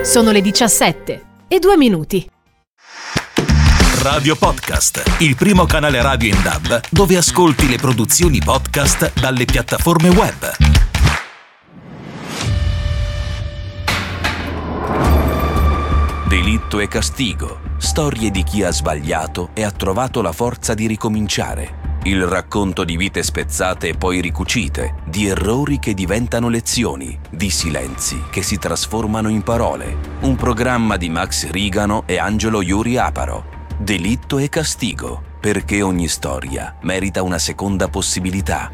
Sono le 17:02. Radio Podcast, il primo canale radio in DAB dove ascolti le produzioni podcast dalle piattaforme web. Delitto e castigo, storie di chi ha sbagliato e ha trovato la forza di ricominciare. Il racconto di vite spezzate e poi ricucite, di errori che diventano lezioni, di silenzi che si trasformano in parole. Un programma di Max Rigano e Angelo Iuri Aparo. Delitto e castigo, perché ogni storia merita una seconda possibilità.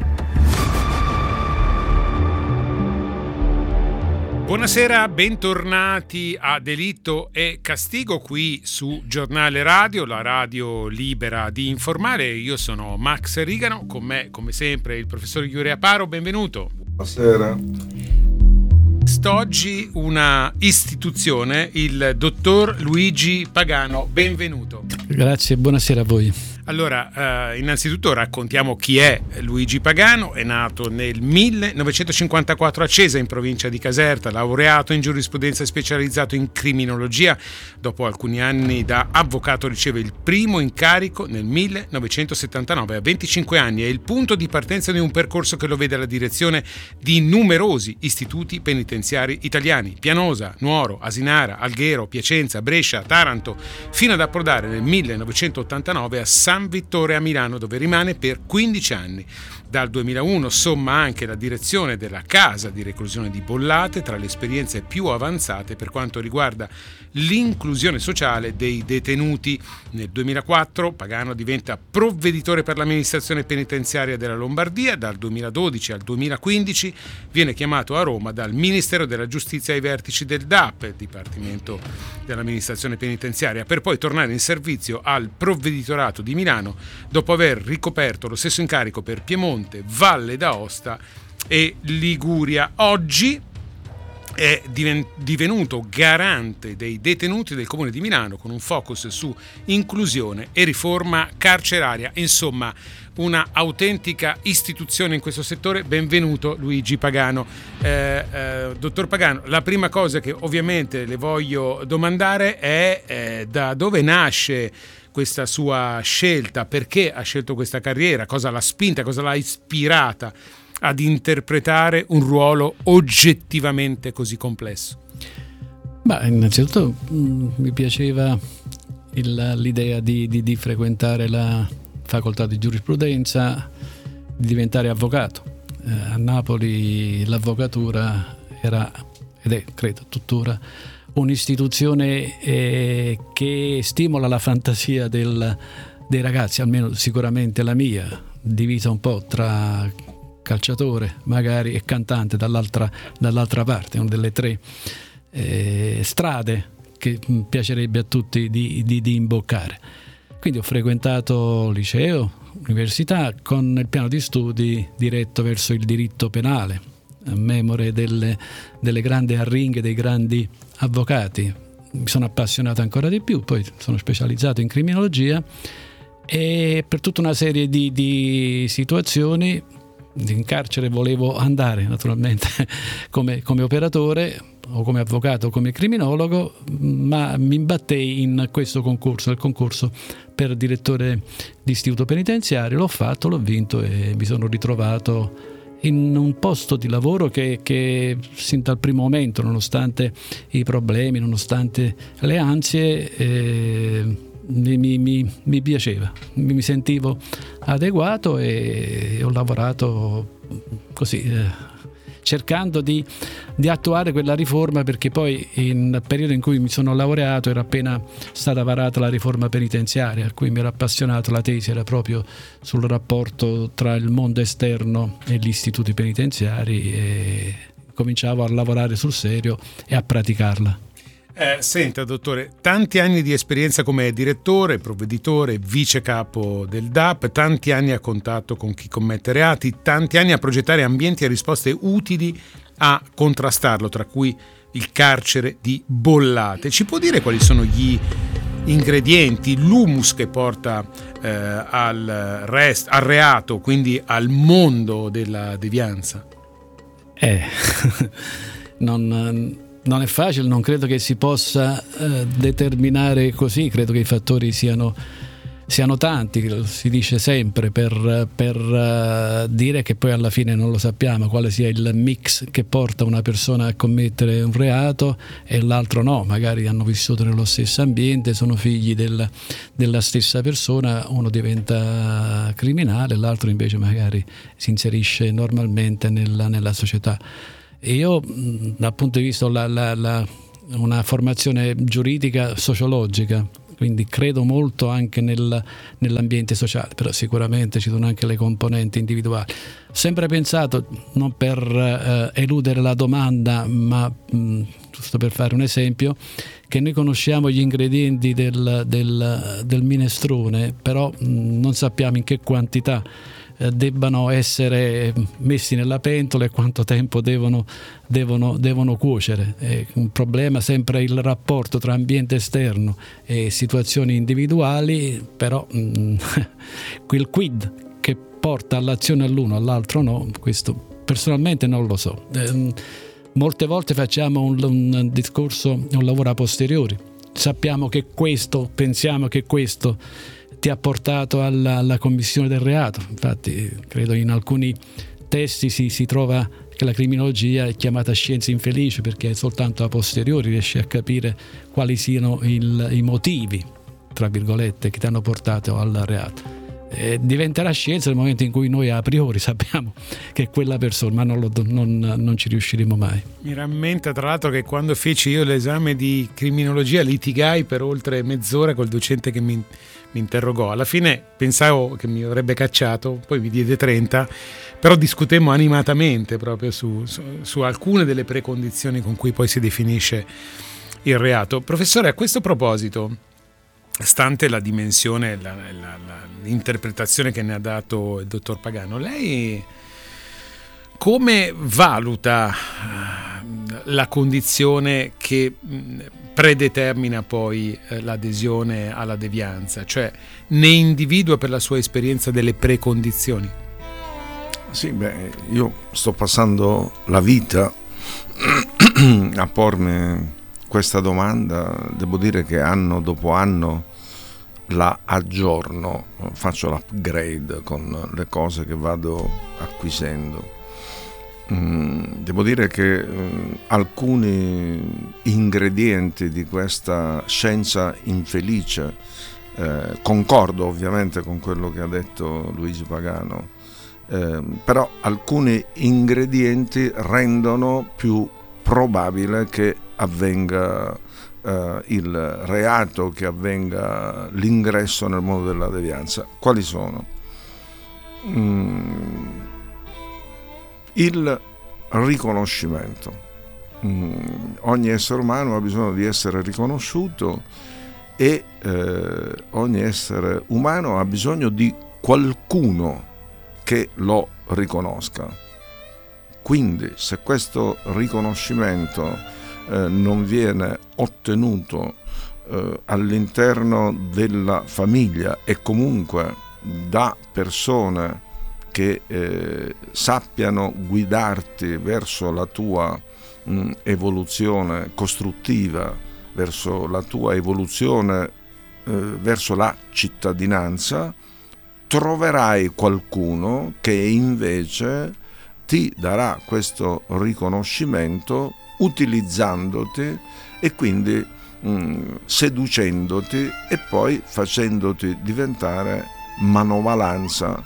Buonasera, bentornati a Delitto e Castigo qui su Giornale Radio, la radio libera di informare. Io sono Max Rigano, con me come sempre il professor Iuri Aparo, benvenuto. Buonasera. Quest'oggi una istituzione, il dottor Luigi Pagano, benvenuto. Grazie, buonasera a voi. Allora, innanzitutto raccontiamo chi è Luigi Pagano. È nato nel 1954 a Cesa, in provincia di Caserta, laureato in giurisprudenza e specializzato in criminologia. Dopo alcuni anni da avvocato riceve il primo incarico nel 1979. A 25 anni è il punto di partenza di un percorso che lo vede alla direzione di numerosi istituti penitenziari italiani: Pianosa, Nuoro, Asinara, Alghero, Piacenza, Brescia, Taranto, fino ad approdare nel 1989 a San Vittore a Milano, dove rimane per 15 anni. Dal 2001 somma anche la direzione della casa di reclusione di Bollate, tra le esperienze più avanzate per quanto riguarda l'inclusione sociale dei detenuti. Nel 2004 Pagano diventa provveditore per l'amministrazione penitenziaria della Lombardia. Dal 2012 al 2015 viene chiamato a Roma dal Ministero della Giustizia ai vertici del DAP, Dipartimento dell'amministrazione penitenziaria, per poi tornare in servizio al provveditorato di Milano dopo aver ricoperto lo stesso incarico per Piemonte, Valle d'Aosta e Liguria. Oggi è divenuto garante dei detenuti del Comune di Milano, con un focus su inclusione e riforma carceraria. Insomma, una autentica istituzione in questo settore. Benvenuto Luigi Pagano. Dottor Pagano, la prima cosa che ovviamente le voglio domandare è da dove nasce questa sua scelta, perché ha scelto questa carriera, cosa l'ha spinta, cosa l'ha ispirata ad interpretare un ruolo oggettivamente così complesso? Innanzitutto mi piaceva l'idea di frequentare la facoltà di giurisprudenza, di diventare avvocato. A Napoli l'avvocatura era, ed è credo tuttora, un'istituzione che stimola la fantasia dei ragazzi, almeno sicuramente la mia, divisa un po' tra calciatore magari e cantante dall'altra parte, una delle tre strade che piacerebbe a tutti di imboccare. Quindi ho frequentato liceo, università, con il piano di studi diretto verso il diritto penale, a memore delle grandi arringhe dei grandi avvocati. Mi sono appassionato ancora di più, poi sono specializzato in criminologia e per tutta una serie di situazioni in carcere volevo andare naturalmente come operatore o come avvocato o come criminologo, ma mi imbattei in questo concorso, il concorso per direttore di istituto penitenziario. L'ho fatto, l'ho vinto e mi sono ritrovato in un posto di lavoro che sin dal primo momento, nonostante i problemi, nonostante le ansie, mi piaceva, mi sentivo adeguato e ho lavorato così, cercando di attuare quella riforma, perché poi nel periodo in cui mi sono laureato era appena stata varata la riforma penitenziaria, a cui mi ero appassionato. La tesi era proprio sul rapporto tra il mondo esterno e gli istituti penitenziari e cominciavo a lavorare sul serio e a praticarla. Senta dottore, tanti anni di esperienza come direttore, provveditore, vice capo del DAP, tanti anni a contatto con chi commette reati, tanti anni a progettare ambienti e risposte utili a contrastarlo, tra cui il carcere di Bollate. Ci può dire quali sono gli ingredienti, l'humus che porta al reato, quindi al mondo della devianza? Non è facile, non credo che si possa determinare così, credo che i fattori siano tanti, si dice sempre per dire che poi alla fine non lo sappiamo quale sia il mix che porta una persona a commettere un reato e l'altro no, magari hanno vissuto nello stesso ambiente, sono figli della stessa persona, uno diventa criminale, l'altro invece magari si inserisce normalmente nella società. E io dal punto di vista una formazione giuridica sociologica, quindi credo molto anche nell'ambiente sociale, però sicuramente ci sono anche le componenti individuali. Ho sempre pensato, non per eludere la domanda, ma giusto per fare un esempio, che noi conosciamo gli ingredienti del minestrone, però non sappiamo in che quantità debbano essere messi nella pentola e quanto tempo devono cuocere. È un problema sempre il rapporto tra ambiente esterno e situazioni individuali, però quel quid che porta all'azione all'uno all'altro no, questo personalmente non lo so. Molte volte facciamo un discorso, un lavoro a posteriori, sappiamo che questo, pensiamo che questo ti ha portato alla commissione del reato. Infatti credo in alcuni testi si trova che la criminologia è chiamata scienza infelice, perché soltanto a posteriori riesci a capire quali siano i motivi, tra virgolette, che ti hanno portato al reato. Diventerà scienza nel momento in cui noi a priori sappiamo che è quella persona, ma non ci riusciremo mai. Mi rammenta tra l'altro che quando feci io l'esame di criminologia litigai per oltre mezz'ora col docente che mi interrogò. Alla fine pensavo che mi avrebbe cacciato, poi mi diede 30, però discutemmo animatamente proprio su alcune delle precondizioni con cui poi si definisce il reato. Professore, a questo proposito, stante la dimensione, l'interpretazione che ne ha dato il dottor Pagano, lei come valuta la condizione che predetermina poi l'adesione alla devianza, cioè ne individua per la sua esperienza delle precondizioni? Sì, io sto passando la vita a pormi questa domanda, devo dire che anno dopo anno la aggiorno, faccio l'upgrade con le cose che vado acquisendo. Devo dire che alcuni ingredienti di questa scienza infelice, concordo ovviamente con quello che ha detto Luigi Pagano, però alcuni ingredienti rendono più probabile che avvenga il reato, che avvenga l'ingresso nel mondo della devianza. Quali sono? Il riconoscimento. Ogni essere umano ha bisogno di essere riconosciuto e ogni essere umano ha bisogno di qualcuno che lo riconosca. Quindi se questo riconoscimento non viene ottenuto all'interno della famiglia e comunque da persone che sappiano guidarti verso la tua evoluzione costruttiva, verso la tua evoluzione verso la cittadinanza, troverai qualcuno che invece ti darà questo riconoscimento utilizzandoti e quindi seducendoti e poi facendoti diventare manovalanza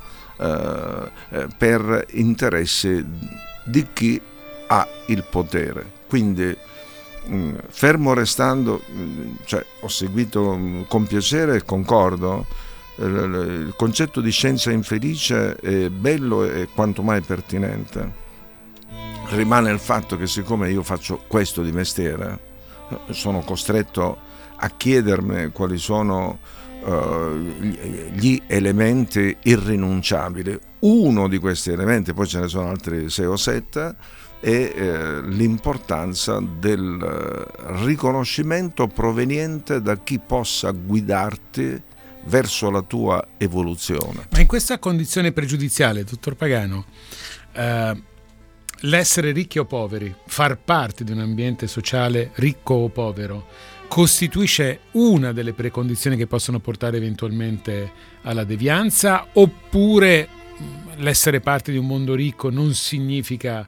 per interessi di chi ha il potere. Quindi fermo restando, ho seguito con piacere e concordo, il concetto di scienza infelice è bello e quanto mai pertinente. Rimane il fatto che siccome io faccio questo di mestiere, sono costretto a chiedermi quali sono gli elementi irrinunciabili. Uno di questi elementi, poi ce ne sono altri 6 o 7, è l'importanza del riconoscimento proveniente da chi possa guidarti verso la tua evoluzione. Ma in questa condizione pregiudiziale, dottor Pagano, l'essere ricchi o poveri, far parte di un ambiente sociale ricco o povero, costituisce una delle precondizioni che possono portare eventualmente alla devianza, oppure l'essere parte di un mondo ricco non significa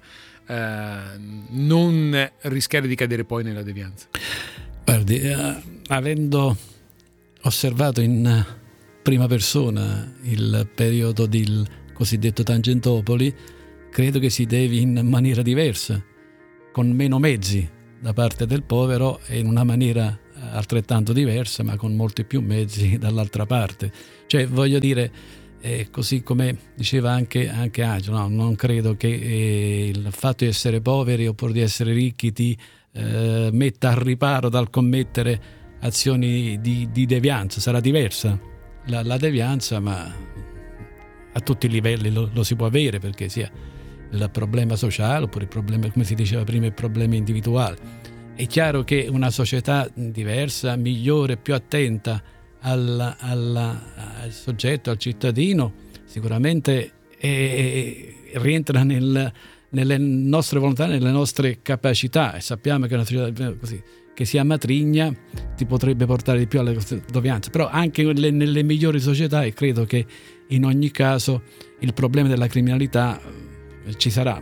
non rischiare di cadere poi nella devianza? Guardi, avendo osservato in prima persona il periodo del cosiddetto Tangentopoli, credo che si devi in maniera diversa, con meno mezzi da parte del povero e in una maniera altrettanto diversa, ma con molti più mezzi dall'altra parte. Cioè, voglio dire, così come diceva anche Angelo, no, non credo che il fatto di essere poveri oppure di essere ricchi ti metta al riparo dal commettere azioni di devianza. Sarà diversa la devianza, ma a tutti i livelli lo si può avere, perché sia il problema sociale oppure il problema, come si diceva prima, il problema individuale. È chiaro che una società diversa, migliore, più attenta al soggetto, al cittadino, sicuramente rientra nelle nostre volontà, nelle nostre capacità, e sappiamo che una società così, che sia matrigna, ti potrebbe portare di più alla devianza. Però anche nelle migliori società, e credo che in ogni caso il problema della criminalità ci sarà.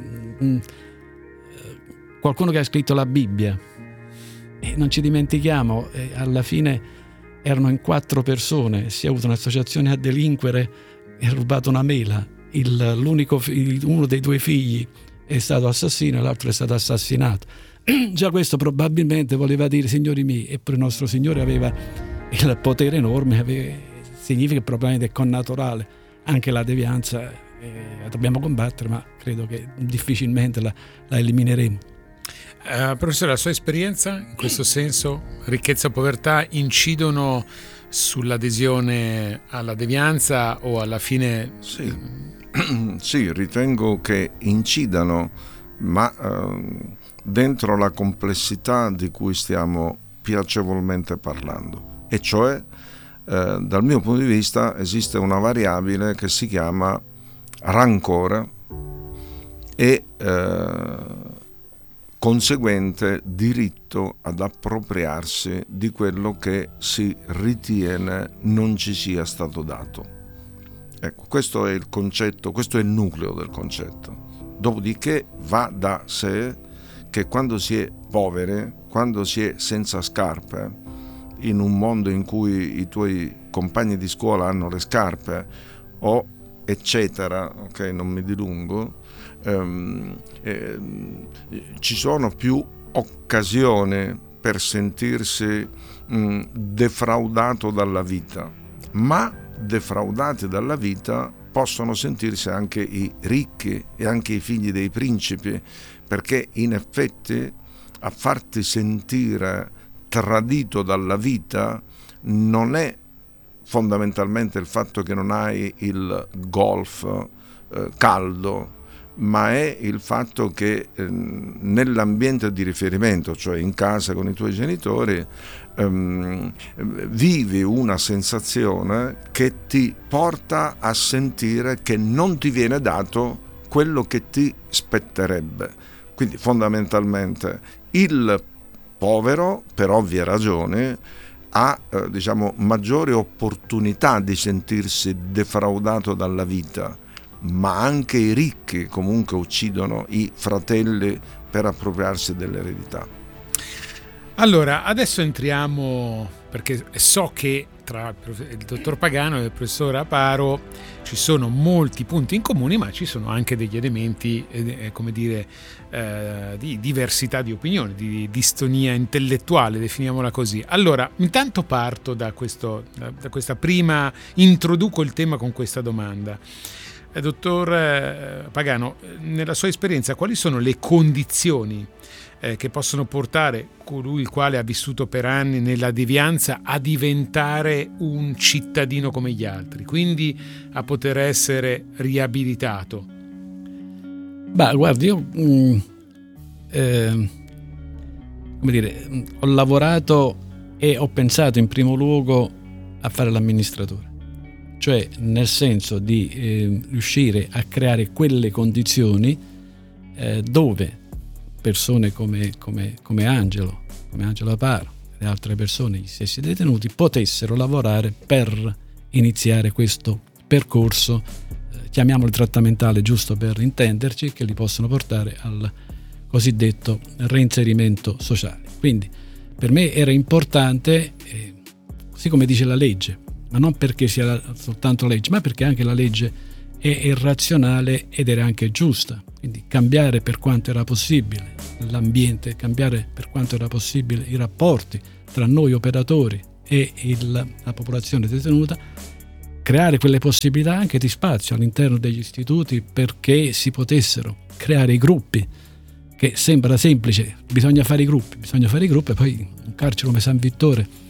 Qualcuno che ha scritto la Bibbia, e non ci dimentichiamo, alla fine erano in 4 persone, si è avuto un'associazione a delinquere e ha rubato una mela. Uno dei 2 figli è stato assassino e l'altro è stato assassinato. Già questo probabilmente voleva dire: signori miei, eppure il nostro Signore aveva il potere enorme, significa che probabilmente è connaturale anche la devianza, la dobbiamo combattere, ma credo che difficilmente la elimineremo. Professore, la sua esperienza in questo senso, ricchezza e povertà, incidono sull'adesione alla devianza o alla fine? Sì, ritengo che incidano, ma dentro la complessità di cui stiamo piacevolmente parlando, e cioè dal mio punto di vista esiste una variabile che si chiama rancore e conseguente diritto ad appropriarsi di quello che si ritiene non ci sia stato dato. Ecco, questo è il concetto, questo è il nucleo del concetto. Dopodiché va da sé che quando si è poveri, quando si è senza scarpe, in un mondo in cui i tuoi compagni di scuola hanno le scarpe, o eccetera, ok, non mi dilungo, ci sono più occasioni per sentirsi defraudato dalla vita, ma defraudati dalla vita possono sentirsi anche i ricchi e anche i figli dei principi, perché in effetti a farti sentire tradito dalla vita non è fondamentalmente il fatto che non hai il golf caldo, ma è il fatto che nell'ambiente di riferimento, cioè in casa con i tuoi genitori, vivi una sensazione che ti porta a sentire che non ti viene dato quello che ti spetterebbe. Quindi fondamentalmente il povero, per ovvie ragioni, ha maggiore opportunità di sentirsi defraudato dalla vita, ma anche i ricchi comunque uccidono i fratelli per appropriarsi dell'eredità. Allora, adesso entriamo, perché so che tra il dottor Pagano e il professor Aparo ci sono molti punti in comune, ma ci sono anche degli elementi, di diversità di opinioni, di distonia intellettuale, definiamola così. Allora, intanto parto da questa prima, introduco il tema con questa domanda. Dottor Pagano, nella sua esperienza, quali sono le condizioni che possono portare colui il quale ha vissuto per anni nella devianza a diventare un cittadino come gli altri, quindi a poter essere riabilitato? Beh, guardi, io ho lavorato e ho pensato in primo luogo a fare l'amministratore, cioè nel senso di riuscire a creare quelle condizioni dove persone come Angelo Aparo e altre persone, gli stessi detenuti, potessero lavorare per iniziare questo percorso, chiamiamolo trattamentale giusto per intenderci, che li possono portare al cosiddetto reinserimento sociale. Quindi per me era importante, così come dice la legge, ma non perché sia soltanto legge, ma perché anche la legge è razionale ed era anche giusta. Quindi cambiare per quanto era possibile l'ambiente, cambiare per quanto era possibile i rapporti tra noi operatori e la popolazione detenuta, creare quelle possibilità anche di spazio all'interno degli istituti perché si potessero creare i gruppi, che sembra semplice, bisogna fare i gruppi, e poi un carcere come San Vittore